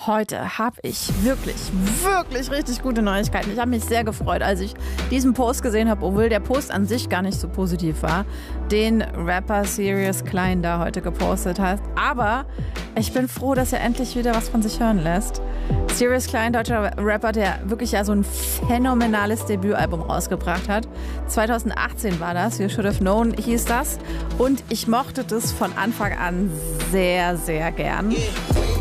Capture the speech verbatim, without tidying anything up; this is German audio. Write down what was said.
Heute habe ich wirklich, wirklich richtig gute Neuigkeiten. Ich habe mich sehr gefreut, als ich diesen Post gesehen habe, obwohl der Post an sich gar nicht so positiv war, den Rapper Sirius Klein da heute gepostet hat. Aber ich bin froh, dass er endlich wieder was von sich hören lässt. Sirius Klein, deutscher Rapper, der wirklich ja so ein phänomenales Debütalbum rausgebracht hat. zwanzig achtzehn war das, You Should Have Known hieß das. Und ich mochte das von Anfang an sehr, sehr gern.